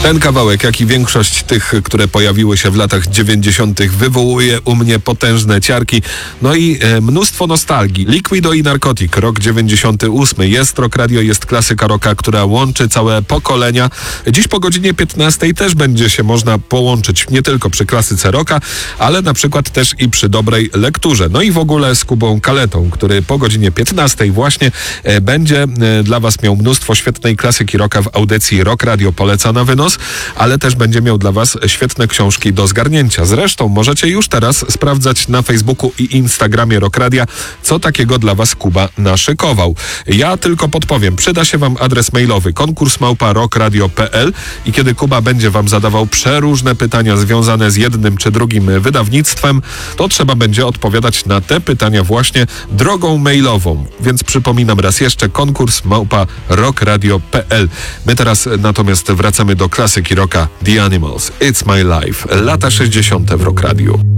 Ten kawałek, jak i większość tych, które pojawiły się w latach 90., wywołuje u mnie potężne ciarki. No i mnóstwo nostalgii. Liquido i Narcotic, rok 98. Jest Rock Radio, jest klasyka rocka, która łączy całe pokolenia. Dziś po godzinie 15 też będzie się można połączyć nie tylko przy klasyce rocka, ale na przykład też i przy dobrej lekturze. No i w ogóle z Kubą Kaletą, który po godzinie 15 właśnie będzie dla Was miał mnóstwo świetnej klasyki rocka w audycji Rock Radio poleca na wynos, ale też będzie miał dla Was świetne książki do zgarnięcia. Zresztą możecie już teraz sprawdzać na Facebooku i Instagramie Rock Radia, co takiego dla Was Kuba naszykował. Ja tylko podpowiem, przyda się Wam adres mailowy konkurs@rockradio.pl i kiedy Kuba będzie Wam zadawał przeróżne pytania związane z jednym czy drugim wydawnictwem, to trzeba będzie odpowiadać na te pytania właśnie drogą mailową. Więc przypominam raz jeszcze, konkurs@rockradio.pl. My teraz natomiast wracamy do klasyki rocka The Animals. It's My Life. Lata 60. w Rock Radio.